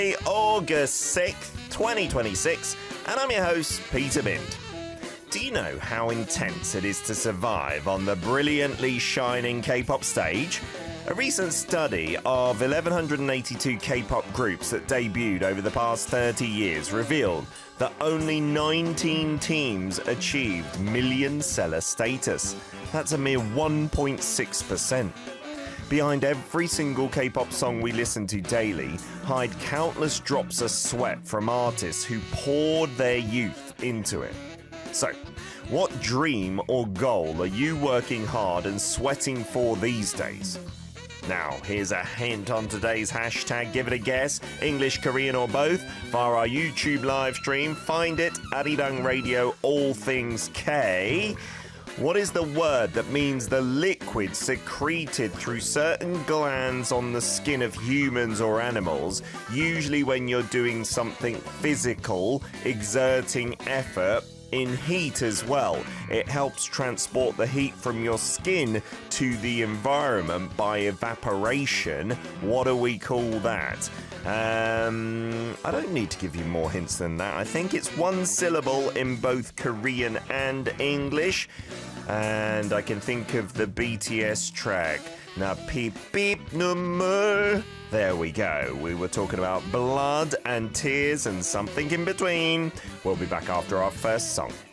August 6th, 2026, and I'm your host, Peter Bind. Do you know how intense it is to survive on the brilliantly shining K-pop stage? A recent study of 1,182 K-pop groups that debuted over the past 30 years revealed that only 19 teams achieved million-seller status. That's a mere 1.6%. Behind every single K-pop song we listen to daily hide countless drops of sweat from artists who poured their youth into it. So, what dream or goal are you working hard and sweating for these days? Now, here's a hint on today's hashtag Give It A Guess, English, Korean or both, via our YouTube live stream. Find it, Arirang Radio, All Things K. What is the word that means the liquid secreted through certain glands on the skin of humans or animals, usually when you're doing something physical, exerting effort, in heat as well? It helps transport the heat from your skin to the environment by evaporation. What do we call that? I don't need to give you more hints than that. I think it's one syllable in both Korean and English. And I can think of the BTS track. Now, peep peep nummer. There we go. We were talking about blood and tears and something in between. We'll be back after our first song.